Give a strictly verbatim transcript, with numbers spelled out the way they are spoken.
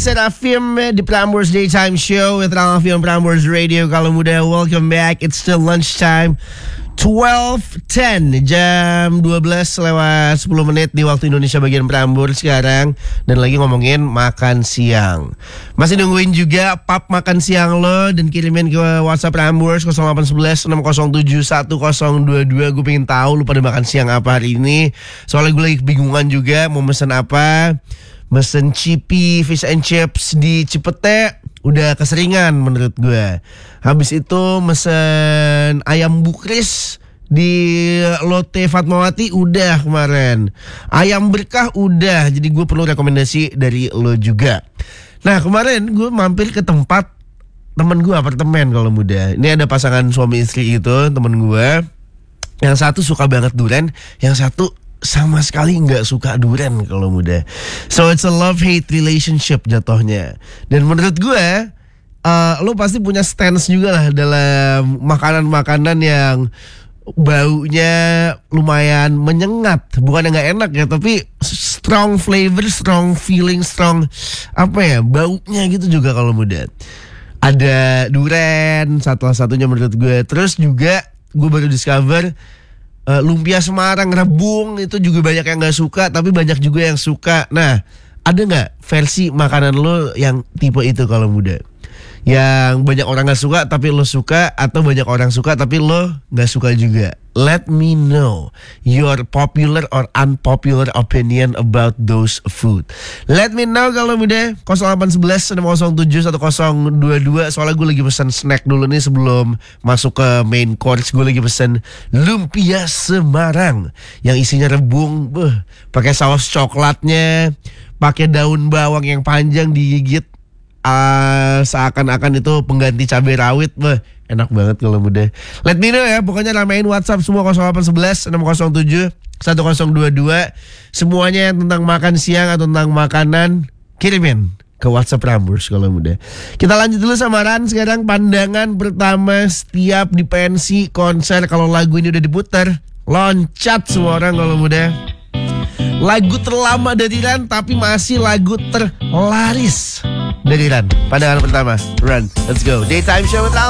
Serafim di Prambors Daytime Show with Raffi on Prambors Radio. Kalau muda, welcome back. It's still lunchtime. twelve ten, jam dua belas lewat sepuluh menit di waktu Indonesia bagian Prambors sekarang. Dan lagi ngomongin makan siang. Masih nungguin juga pap makan siang lo. Dan kirimin ke WhatsApp Prambors nol delapan satu satu enam nol tujuh satu nol dua dua. Gue pengen tahu lu pada makan siang apa hari ini. Soalnya gue lagi kebingungan juga mau mesen apa. Mesen Cipi Fish and Chips di Cipete udah keseringan menurut gue. Habis itu mesen ayam bukris di Lotte Fatmawati udah kemarin. Ayam berkah udah. Jadi gue perlu rekomendasi dari lo juga. Nah kemarin gue mampir ke tempat temen gue, apartemen kalau muda. Ini ada pasangan suami istri itu, temen gue. Yang satu suka banget durian, yang satu sama sekali nggak suka durian kalau muda. So it's a love-hate relationship jatuhnya. Dan menurut gue uh, lo pasti punya stance juga lah dalam makanan-makanan yang baunya lumayan menyengat. Bukan nggak enak ya, tapi strong flavor, strong feeling, strong apa ya, baunya gitu juga kalau muda. Ada durian satu-satunya menurut gue. Terus juga gue baru discover Uh, lumpia Semarang, rebung itu juga banyak yang gak suka, tapi banyak juga yang suka. Nah, ada gak versi makanan lo yang tipe itu kalau muda? Yang banyak orang gak suka tapi lo suka, atau banyak orang suka tapi lo gak suka juga? Let me know your popular or unpopular opinion about those food. Let me know kalau muda. nol delapan satu satu enam nol tujuh satu nol dua dua. Soalnya gue lagi pesen snack dulu nih sebelum masuk ke main course. Gue lagi pesen lumpia Semarang yang isinya rebung, beuh, pakai saus coklatnya, pakai daun bawang yang panjang digigit uh, seakan-akan itu pengganti cabai rawit, beuh. Enak banget kalau muda. Let me know ya. Pokoknya ramein WhatsApp semua nol delapan satu satu enam nol tujuh satu nol dua dua. Semuanya yang tentang makan siang atau tentang makanan, kirimin ke WhatsApp Prambors kalau muda. Kita lanjut dulu sama Ran. Sekarang pandangan pertama setiap di pensi konser kalau lagu ini udah diputar, loncat semua orang kalau muda. Lagu terlama dari Ran tapi masih lagu terlaris dari Ran. Pandangan pertama, Run. Let's go. Daytime Show with Al.